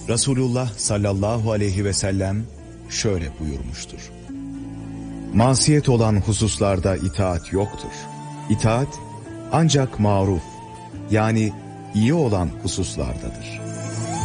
Resulullah sallallahu aleyhi ve sellem şöyle buyurmuştur: Masiyet olan hususlarda itaat yoktur. İtaat ancak maruf, yani iyi olan hususlardadır.